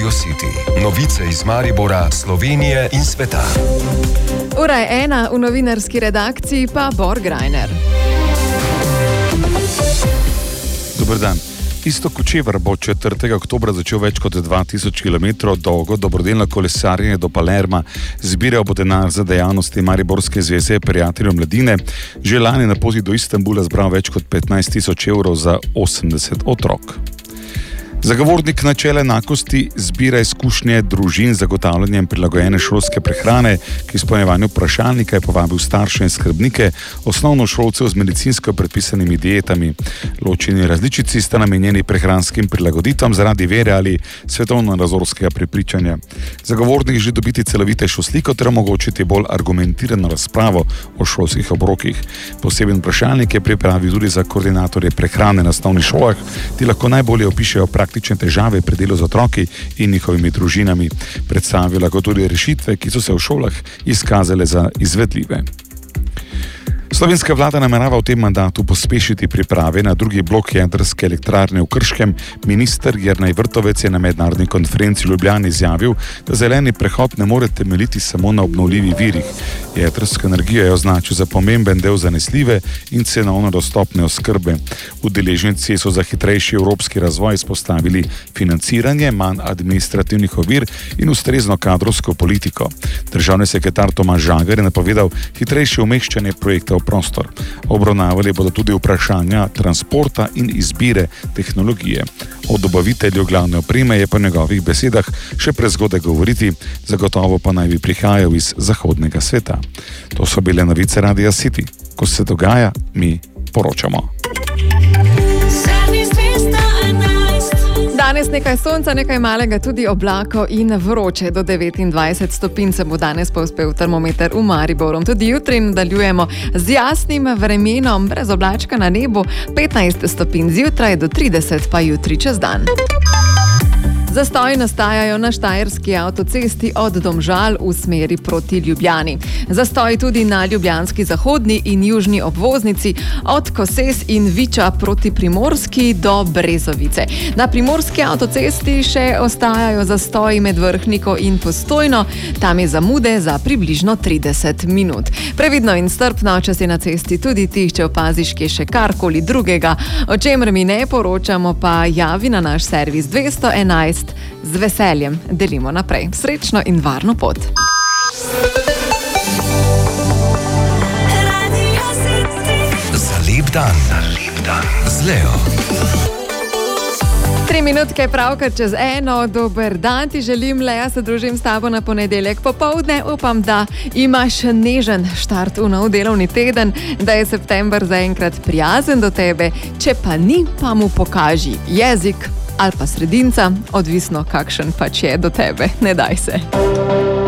Radio City. Novice iz Maribora, Slovenije in sveta. Ura je 1, v novinarski redakciji pa Bor Grajner. Dober dan. Iztok Kočevar bo 4. oktobra začel več kot 2000 km dolgo dobrodelno kolesarjenje do Palerma. Zbiral bo denar za dejavnosti Mariborske zveze prijateljev mladine. Že lani na poti do Istanbula zbral več kot 15.000 evrov za 80 otrok. Zagovornik načela enakosti zbira izkušnje družin z zagotavljanjem prilagojene šolske prehrane. K izpolnjevanju vprašalnika je povabil starše in skrbnike osnovnošolcev z medicinsko predpisanimi dietami. Ločeni različici sta namenjeni prehranskim prilagoditvam zaradi vere ali svetovno-nazorskega prepričanja. Zagovornik želi dobiti celovitejšo sliko ter omogočiti bolj argumentirano razpravo o šolskih obrokih. Poseben vprašalnik je pripravil tudi za koordinatorje prehrane na osnovnih šolah, ti lahko najbolje opišejo praktične težave pri delu z otroki in njihovimi družinami. Predstavila kot tudi rešitve, ki so se v šolah izkazale za izvedljive. Slovenska vlada namerava v tem mandatu pospešiti priprave na drugi blok jedrske elektrarne v Krškem. Minister Jernej Vrtovec je na mednarodni konferenci v Ljubljani izjavil, da zeleni prehod ne more temeljiti samo na obnovljivih virih. Jedrsko energijo je označil za pomemben del zanesljive in cenovno dostopne oskrbe. Udeleženci so za hitrejši evropski razvoj izpostavili financiranje, manj administrativnih ovir in ustrezno kadrovsko politiko. Državni sekretar Tomaž Žagar je napovedal hitrejše umeščanje projekta v prostor. Obravnavali bodo tudi vprašanja transporta in izbire tehnologije. O dobavitelju glavne opreme je po njegovih besedah še prezgodaj govoriti, zagotovo pa naj bi prihajal iz zahodnega sveta. To so bile novice Radia City. Ko se dogaja, mi poročamo. Danes nekaj sonca, nekaj malega tudi oblako in vroče. Do 29 stopinj se bo danes povzpel termometer v Mariboru. Tudi jutri nadaljujemo z jasnim vremenom, brez oblačka na nebu, 15 stopinj zjutraj do 30 pa jutri čez dan. Zastoji nastajajo na štajerski avtocesti od Domžal v smeri proti Ljubljani. Zastoji tudi na ljubljanski zahodni in južni obvoznici od Koses in Viča proti Primorski do Brezovice. Na primorski avtocesti še ostajajo zastoji med Vrhniko in Postojno. Tam je zamude za približno 30 minut. Previdno in strpno, če si na cesti tudi ti, če opaziš kje še karkoli drugega, o čemer mi ne poročamo, pa javi na naš servis 211. Z veseljem delimo naprej. Srečno in varno pot. Za lep dan. Z Leo. 3 minutke pravkar čez 1. Dober dan ti želim, Lea, se družim s tabo na ponedeljek popoldne. Upam, da imaš nežen štart v nov delovni teden, da je september zaenkrat prijazen do tebe. Če pa ni, pa mu pokaži jezik ali pa sredinca, odvisno kakšen pač je do tebe. Ne daj se.